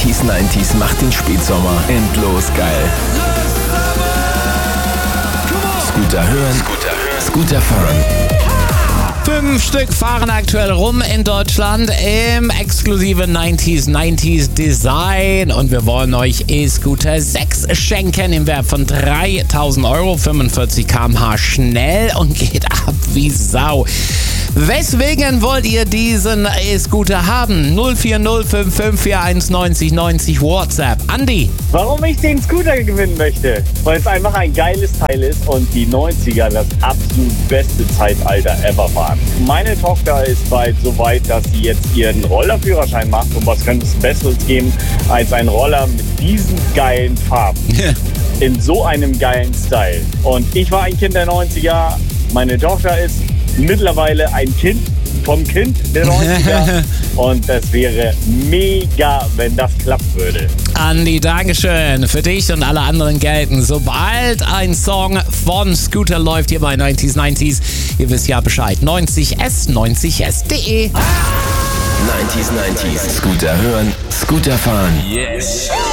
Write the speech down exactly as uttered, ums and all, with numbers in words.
neunzig neunzig macht den Spätsommer endlos geil. Scooter hören, Scooter fahren. Fünf Stück fahren aktuell rum in Deutschland im exklusiven neunzig neunzig Design und wir wollen euch E-Scooter sechs schenken im Wert von dreitausend Euro, fünfundvierzig Kilometer pro Stunde schnell und geht ab wie Sau. Weswegen wollt ihr diesen E-Scooter haben? null vier null fünf fünf vier eins neun null neun null WhatsApp. Andi. Warum ich den Scooter gewinnen möchte? Weil es einfach ein geiles Teil ist und die neunziger das absolut beste Zeitalter ever waren. Meine Tochter ist bald so weit, dass sie jetzt ihren Rollerführerschein macht. Und was könnte es Besseres geben als ein Roller mit diesen geilen Farben? In so einem geilen Style. Und ich war ein Kind der neunziger. Meine Tochter ist mittlerweile ein Kind vom Kind der neunziger. Und das wäre mega, wenn das klappen würde. Andi, Dankeschön. Für dich und alle anderen gelten, sobald ein Song von Scooter läuft hier bei neunzig neunzig, ihr wisst ja Bescheid. neunzig S, neunzig S Punkt de. neunzig neunzig. Scooter hören, Scooter fahren. Yes.